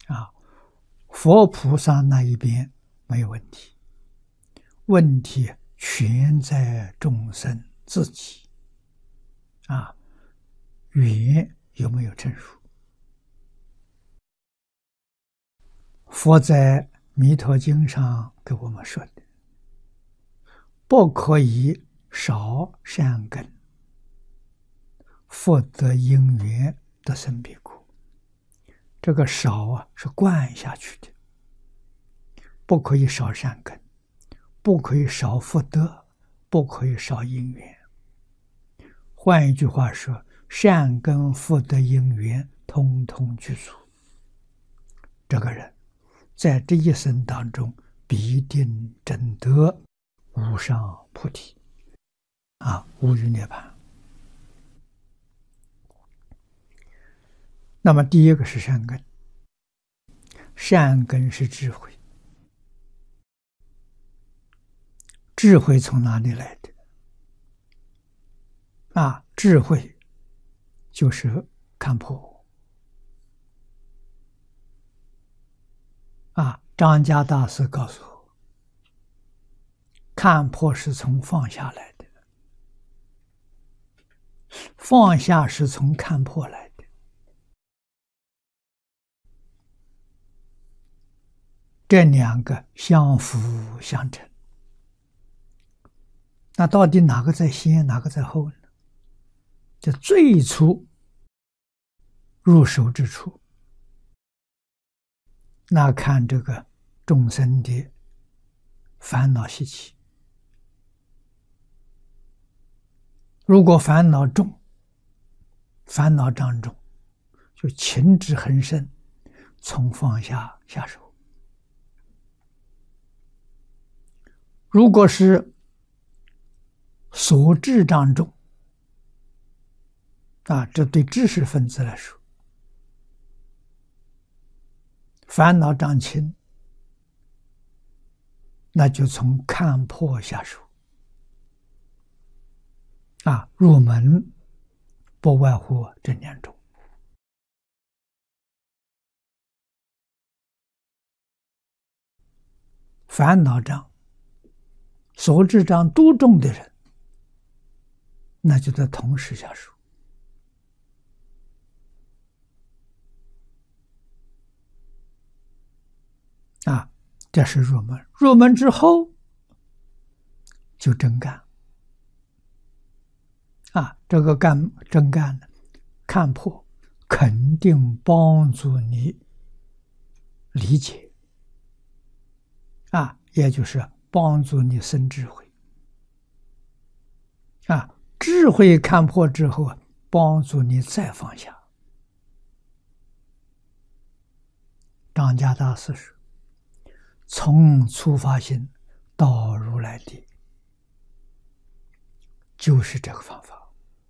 啊，佛菩萨那一边没有问题，问题全在众生自己啊，缘有没有成熟？佛在《弥陀经》上给我们说的，不可以少善根，福德因缘得生彼国。这个少啊，是灌下去的，不可以少善根，不可以少福德，不可以少因缘。换一句话说，善根福德因缘通通具足，这个人在这一生当中必定证得无上菩提无余涅槃。那么第一个是善根，善根是智慧，智慧从哪里来的？智慧就是看破。张家大师告诉我，看破是从放下来的，放下是从看破来的。这两个相辅相成。那到底哪个在先，哪个在后呢？这最初入手之处，那看这个众生的烦恼习气。如果烦恼重，烦恼障重，就情执很深，从放下下手。如果是所知障重，这对知识分子来说，烦恼障轻，那就从看破下手。入门不外乎这两种。烦恼障、所知障都重的人，那就在同时下手。这是入门。入门之后就真干。这个真干呢，看破肯定帮助你理解，也就是帮助你生智慧。智慧看破之后，帮助你再放下。张家大师说，从初发心到如来地，就是这个方法。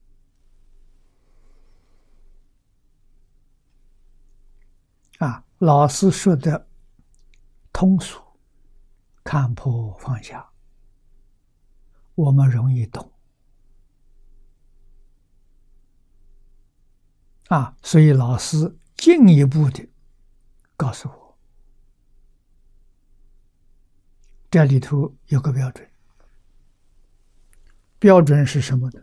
老师说的通俗，看破放下，我们容易懂。所以老师进一步的告诉我，这里头有个标准。标准是什么呢？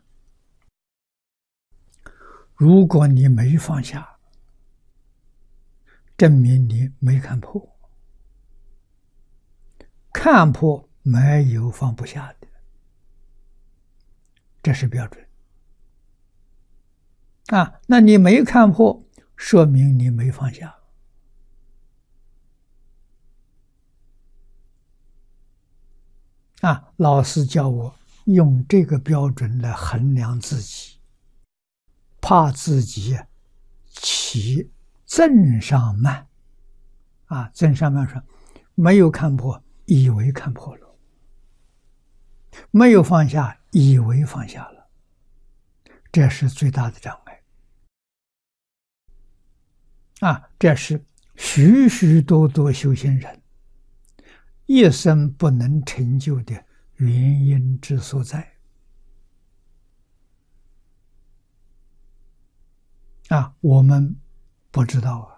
如果你没放下，证明你没看破。看破没有放不下的，这是标准。那你没看破，说明你没放下。老师叫我用这个标准来衡量自己，怕自己起增上慢。增上慢说，没有看破，以为看破了；没有放下，以为放下了。这是最大的障碍。这是许许多多修行人一生不能成就的原因之所在。我们不知道